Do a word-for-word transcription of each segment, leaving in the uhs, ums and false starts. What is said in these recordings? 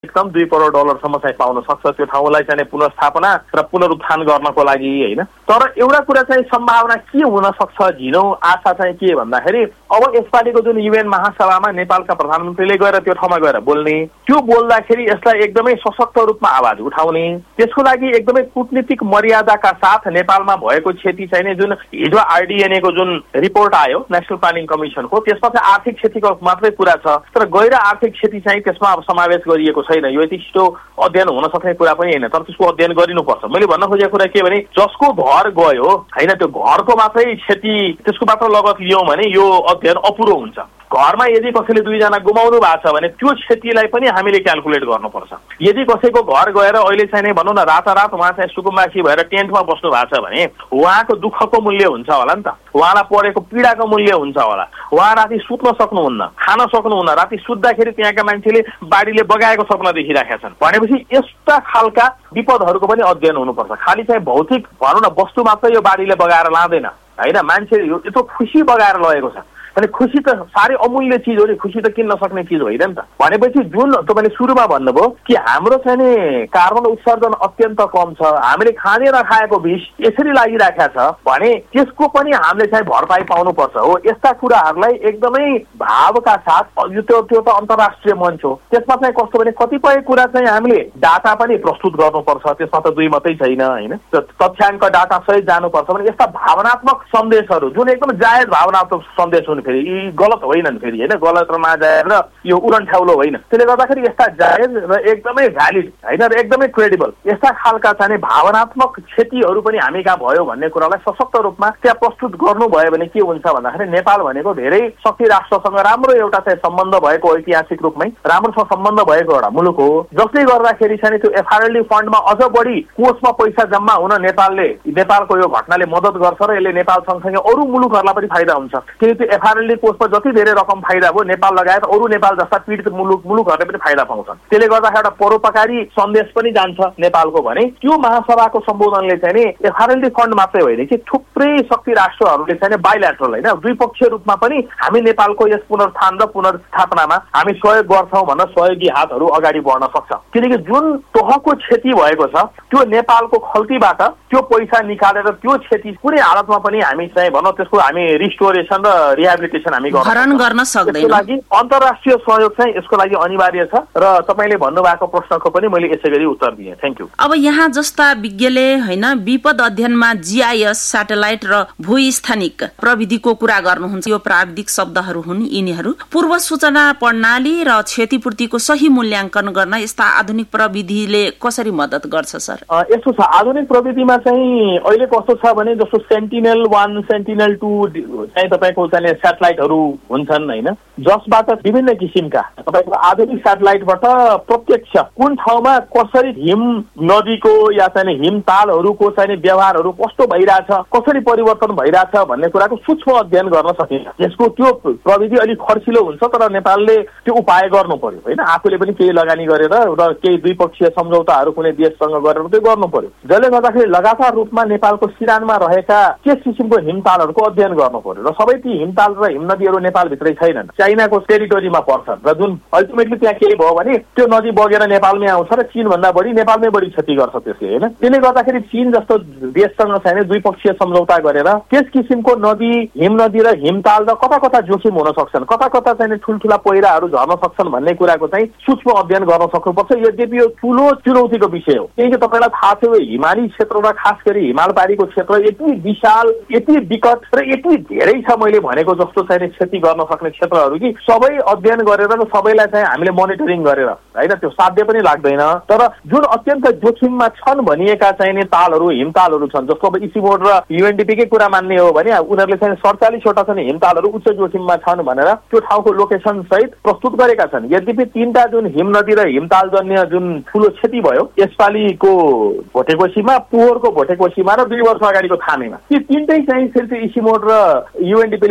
एकदम दुई करोड डलरसम्म चाहिँ पाउन सक्छ त्यो ठाउँलाई चाहिँ पुनर्स्थापना र पुनरुत्थान गर्नको लागि होइन। तर एउटा कुरा चाहिँ सम्भावना के हुन सक्छ झिनो आशा चाहिँ के भन्दाखेरि अब यसपालिको जुन युएन महासभामा नेपालका प्रधानमन्त्रीले गएर त्यो ठाउँमा गएर बोल्ने, त्यो बोल्दाखेरि यसलाई एकदमै सशक्त रूपमा आवाज उठाउने, त्यसको लागि एकदमै कूटनीतिक मर्यादाका साथ नेपालमा भएको क्षति चाहिँ जुन हिजो आरडिएनएको जुन रिपोर्ट आयो नेसनल प्लानिङ कमिसनको, त्यसमा चाहिँ आर्थिक क्षतिको मात्रै कुरा छ, तर गैर आर्थिक क्षति चाहिँ त्यसमा अब समावेश गरिएको छैन। यो यति छिटो अध्ययन हुन सक्ने कुरा पनि होइन, तर त्यसको अध्ययन गरिनुपर्छ। मैले भन्न खोजेको कुरा के भने जसको घर गयो होइन त्यो घरको मात्रै क्षति त्यसको मात्र लगत लियौँ भने यो अध्ययन अपुरो हुन्छ। घरमा यदि कसैले दुईजना गुमाउनु भएको छ भने त्यो क्षतिलाई पनि हामीले क्यालकुलेट गर्नुपर्छ। यदि कसैको घर गएर अहिले चाहिँ नै भनौँ न रातारात उहाँ चाहिँ सुकुम्बासी भएर टेन्टमा बस्नु भएको छ भने उहाँको दुःखको मूल्य हुन्छ होला नि त, उहाँलाई परेको पीडाको मूल्य हुन्छ होला। उहाँ राति सुत्न सक्नुहुन्न, खान सक्नुहुन्न, राति सुत्दाखेरि त्यहाँका मान्छेले बाढीले बगाएको सपना देखिराखेका छन् भनेपछि यस्ता खालका विपदहरूको पनि अध्ययन हुनुपर्छ। खालि चाहिँ भौतिक भनौँ न वस्तु मात्रै यो बाढीले बगाएर लाँदैन होइन, मान्छे यत्रो खुसी बगाएर लगेको छ भने खुसी त साह्रै अमूल्य चिज हो नि, खुसी त किन्न सक्ने चिज होइन नि त। भनेपछि जुन तपाईँले सुरुमा भन्नुभयो कि हाम्रो चाहिँ नि कार्बन उत्सर्जन अत्यन्त कम छ, हामीले खाने नखाएको विष यसरी लागिराखेका छ भने त्यसको पनि हामीले चाहिँ भरपाई पाउनुपर्छ हो। यस्ता कुराहरूलाई एकदमै भावका साथ त्यो त्यो त अन्तर्राष्ट्रिय मञ्च हो, त्यसमा चाहिँ कस्तो भने कतिपय कुरा चाहिँ हामीले डाटा पनि प्रस्तुत गर्नुपर्छ, त्यसमा त दुई मात्रै छैन होइन, तथ्याङ्क डाटा सहित जानुपर्छ भने यस्ता भावनात्मक सन्देशहरू जुन एकदम जायज भावनात्मक सन्देश हुन् फेरि यी गलत होइनन् फेरि होइन, गलत र नाजायज र यो उडनठ्याउलो होइन। त्यसले गर्दाखेरि यस्ता जायज र एकदमै भ्यालिड होइन र एकदमै क्रेडिबल यस्ता खालका चाहिँ भावनात्मक क्षतिहरू पनि हामी कहाँ भयो भन्ने कुरालाई सशक्त रूपमा त्यहाँ प्रस्तुत गर्नुभयो भने के हुन्छ भन्दाखेरि नेपाल भनेको धेरै शक्ति राष्ट्रसँग राम्रो एउटा चाहिँ सम्बन्ध भएको ऐतिहासिक रूपमै राम्रोसँग सम्बन्ध भएको एउटा मुलुक हो, जसले गर्दाखेरि चाहिँ त्यो एफआरएलडी फन्डमा अझ बढी कोषमा पैसा जम्मा हुन नेपालले नेपालको यो घटनाले मद्दत गर्छ र यसले नेपाल सँगसँगै अरू मुलुकहरूलाई पनि फाइदा हुन्छ। किन त्यो एफआरएलडी कोषमा जति धेरै रकम फाइदा भयो नेपाल लगायत अरू नेपाल जस्ता पीडित मुलुक मुलुकहरूले पनि फाइदा पाउँछन्। त्यसले गर्दाखेरि एउटा परोपकारी सन्देश पनि जान्छ नेपालको भने त्यो महासभाको सम्बोधनले चाहिँ नि एफआरएलडी फन्ड मात्रै होइन कि थुप्रै शक्ति राष्ट्रहरूले चाहिँ बाइल्याटरल होइन द्विपक्षीय रूपमा पनि हामी नेपालको यस पुनरुत्थान र पुनर्स्थापनामा हामी सहयोग गर्छौँ भन्न सहयोगी हातहरू अगाडि बढ्न सक्छ। किनकि जुन तहको क्षति भएको छ त्यो नेपालको खल्तीबाट त्यो पैसा निकालेर त्यो क्षति कुनै हालतमा पनि हामी चाहिँ भनौँ त्यसको हामी रिस्टोरेसन र रिहेबिलिटेसन हामी गर्न सक्दैनौँ। लागि अन्तर्राष्ट्रिय सहयोग चाहिँ यसको लागि अनिवार्य छ र तपाईँले भन्नुभएको प्रश्नको पनि मैले यसै गरी उत्तर दिएँ। Thank you. अब यहाँ जस्ता विज्ञले होइन विपद अध्ययनमा जीआईएस सैटेलाइट र भूस्थानिक प्रविधिको कुरा गर्नुहुन्छ, यो प्राविधिक शब्दहरू हुन् यिनीहरू। पूर्व सूचना प्रणाली र क्षतिपूर्तिको सही मूल्याङ्कन गर्न यस्ता आधुनिक प्रविधिले कसरी मद्दत गर्छ सर? यस्तो छ, आधुनिक प्रविधिमा चाहिँ अहिले कस्तो छ भने जस्तो सेन्टिनेल वान सेन्टिनेल टू चाहिँ तपाईँको चाहिँ सेटेलाइटहरू हुन्छन् होइन, जसबाट विभिन्न किसिमका तपाईँको आधुनिक सेटेलाइटबाट प्रत्यक्ष कुन ठाउँमा कसरी हिम नदीको या चाहिँ हिमतालहरूको चाहिँ व्यवहारहरू कस्तो भइरहेछ, कसरी परिवर्तन भइरहेछ भन्ने कुराको सूक्ष्म अध्ययन गर्न सकिन्छ। यसको त्यो प्रविधि अलिक खर्चिलो हुन्छ तर नेपालले त्यो उपाय गर्नु पर्यो होइन, आफूले पनि केही लगानी गरेर र केही द्विपक्षीय सम्झौताहरू कुनै देशसँग गरेर त्यो गर्नु पर्यो, जसले गर्दाखेरि लगातार रूपमा नेपालको सिरानमा रहेका त्यस किसिमको हिमतालहरूको अध्ययन गर्नु पर्यो र सबै ती हिमताल र हिमनदीहरू नेपालभित्रै छैनन्, चाइनाको टेरिटोरीमा पर्छन् र जुन अल्टिमेटली त्यहाँ के भयो भने त्यो नदी बगेर नेपालमै आउँछ र चीनभन्दा बढी नेपालमै बढी क्षति गर्छ त्यसले होइन। त्यसले गर्दाखेरि चीन जस्तो देशसँग चाहिँ द्विपक्षीय सम्झौता गरेर त्यस किसिमको नदी हिमनदी र हिमताल र कता कता जोखिम हुन सक्छन्, कता कता चाहिँ ठुल्ठुला पहिराहरू झर्न सक्छन् भन्ने कुराको चाहिँ सूक्ष्म अध्ययन गर्न सक्नुपर्छ। यद्यपि यो ठुलो चुनौतीको विषय हो, किनकि तपाईँलाई थाहा छ हिमाली क्षेत्र र खास गरी हिमालपारीको क्षेत्र यति विशाल यति विकट र यति धेरै छ मैले भनेको जस्तो चाहिँ क्षति गर्न सक्ने क्षेत्रहरू कि सबै अध्ययन गरेर र सबैलाई चाहिँ हामीले मोनिटरिङ गरेर होइन त्यो साध्य पनि लाग्दैन। तर जुन अत्यन्त जोखिममा छन् भनिएका चाहिने तालहरू हिमतालहरू छन्, जस्तो अब इसिमोड र युएनडिपीकै कुरा मान्ने हो भने उनीहरूले चाहिँ सडचालिसवटा चाहिँ हिमतालहरू उच्च जोखिममा छन् भनेर त्यो ठाउँको लोकेसन सहित प्रस्तुत गरेका छन्। यद्यपि तीनटा जुन हिमनदी र हिमतालजन्य जुन ठुलो क्षति भयो यसपालिको भोटेकोसीमा, पोहोरको भोटेकोसीमा र दुई वर्ष अगाडिको थामेमा, ती तीनटै चाहिँ फेरि इसिमोड र युएनडिपीले पहिचान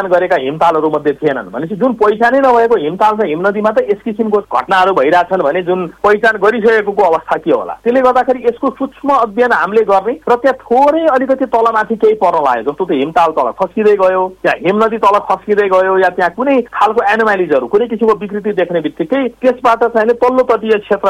गरेका हिमतालहरू मध्ये थिएनन् भनेपछि जुन पहिचानै नभएको हिमताल छ हिमनदीमा त यस किसिमको घटनाहरू भइरहेछन् भने जुन पहिचान गरिसकेको अवस्था के होला। त्यसले गर्दाखेरि यसको सूक्ष्म अध्ययन हामीले गर्ने र त्यहाँ थोरै अलिकति तलमाथि केही पर्न लाग्यो जस्तो त्यो हिमताल तल खस्किँदै गयो या हिमनदी तल खस्किँदै गयो या त्यहाँ कुनै खालको एनोमालिजहरू कुनै किसिमको विकृति देख्ने बित्तिकै त्यसबाट चाहिँ तल्लो तटीय क्षेत्र